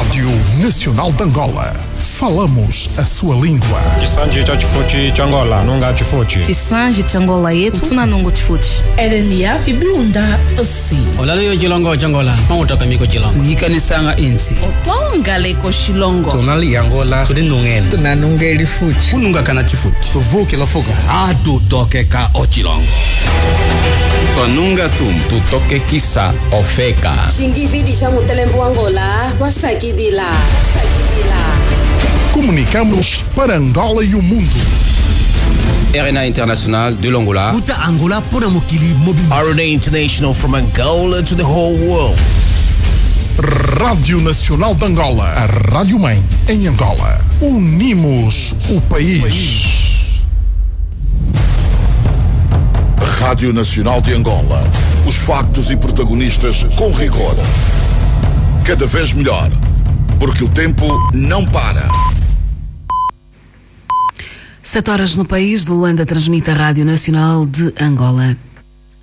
Rádio Nacional de Angola. Falamos a sua língua. Chisanji cha chifuchi changola nunga chifuchi. Chisanji changola yetu tuna nungu chifuchi. Edenia kibiunda osi. Olalo yo chilongo changola pangutoka miko chilongo. Uyikanisanga insi. Otwanga leko shilongo. Tonali Angola tudinungene. Tunanunga ilifuchi. Ununga kana chifuchi. Tuvuke la fuga. Atu toke ka ochilongo. Tonunga tu toke kisa ofeka. Shingividi cha mutelembo Angola. Wasakidila. Comunicamos para Angola e o mundo. RNA International de l'Angola. Uta Angola pona mokili mobile. RNA International from Angola to the whole world. Rádio Nacional de Angola. A Rádio Mãe em Angola. Unimos o país. Rádio Nacional de Angola. Os factos e protagonistas com rigor. Cada vez melhor. Porque o tempo não para. 7 horas no país. De Luanda transmite a Rádio Nacional de Angola.